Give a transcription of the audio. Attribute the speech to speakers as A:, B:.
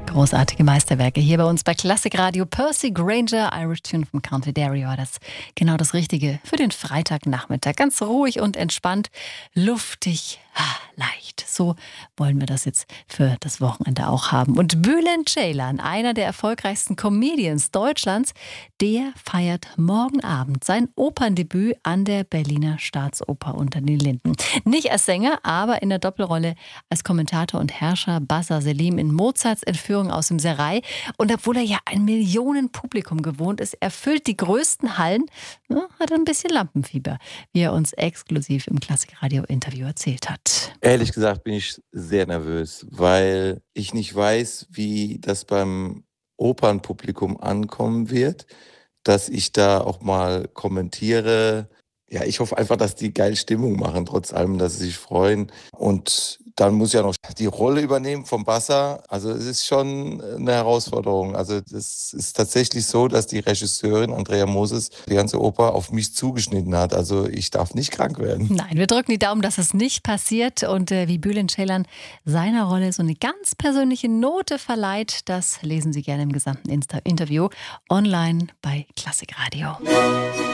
A: Großartige Meisterwerke hier bei uns bei Classic Radio. Percy Granger, Irish Tune vom Count Dario. Das ist genau das Richtige für den Freitagnachmittag. Ganz ruhig und entspannt, luftig, leicht. So wollen wir das jetzt für das Wochenende auch haben. Und Bülent Ceylan, einer der erfolgreichsten Comedians Deutschlands, der feiert morgen Abend sein Operndebüt an der Berliner Staatsoper unter den Linden. Nicht als Sänger, aber in der Doppelrolle als Kommentator und Herrscher Bassa Selim in Mozarts Entführung aus dem Serail. Und obwohl er ja ein Millionenpublikum gewohnt ist, erfüllt die größten Hallen, hat er ein bisschen Lampenfieber, wie er uns exklusiv im Klassikradio-Interview erzählt hat.
B: Ehrlich gesagt bin ich sehr nervös, weil ich nicht weiß, wie das beim Opernpublikum ankommen wird, dass ich da auch mal kommentiere. Ja, ich hoffe einfach, dass die geil Stimmung machen, trotz allem, dass sie sich freuen. Und dann muss ich ja noch die Rolle übernehmen vom Bassa. Also es ist schon eine Herausforderung. Also es ist tatsächlich so, dass die Regisseurin Andrea Moses die ganze Oper auf mich zugeschnitten hat. Also ich darf nicht krank werden.
A: Nein, wir drücken die Daumen, dass es nicht passiert. Und wie Bülent Ceylan seiner Rolle so eine ganz persönliche Note verleiht, das lesen Sie gerne im gesamten Interview online bei Classic Radio.